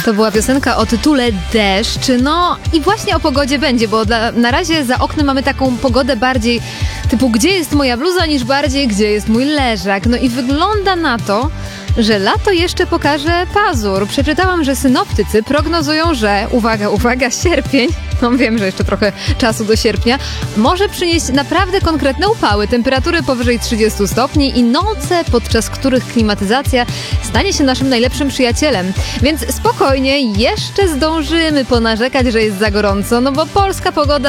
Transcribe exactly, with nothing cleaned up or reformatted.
To była piosenka o tytule Deszcz. No i właśnie o pogodzie będzie, bo dla, na razie za oknem mamy taką pogodę bardziej typu gdzie jest moja bluza, niż bardziej gdzie jest mój leżak. No i wygląda na to, że lato jeszcze pokaże pazur. Przeczytałam, że synoptycy prognozują, że uwaga, uwaga, sierpień, no wiem, że jeszcze trochę czasu do sierpnia, może przynieść naprawdę konkretne upały, temperatury powyżej trzydziestu stopni i noce, podczas których klimatyzacja stanie się naszym najlepszym przyjacielem. Więc spokojnie, jeszcze zdążymy ponarzekać, że jest za gorąco, no bo polska pogoda